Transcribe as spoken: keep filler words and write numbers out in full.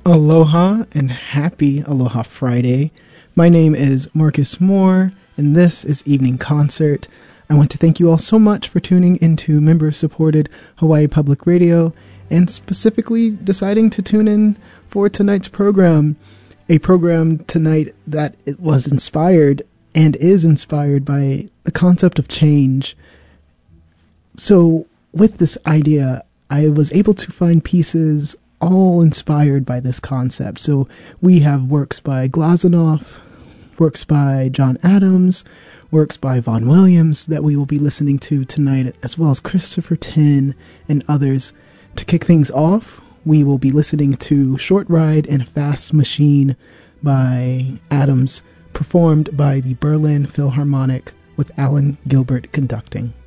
Aloha and happy Aloha Friday. My name is Marcus Moore, and this is Evening Concert. I want to thank you all so much for tuning into member-supported Hawaii Public Radio, and specifically deciding to tune in for tonight's program. A program tonight that it was inspired and is inspired by the concept of change. So with this idea, I was able to find pieces all inspired by this concept. So we have works by Glazunov, works by John Adams, works by Vaughan Williams that we will be listening to tonight, as well as Christopher Tin and others. To kick things off, we will be listening to Short Ride and Fast Machine by Adams, performed by the Berlin Philharmonic with Alan Gilbert conducting.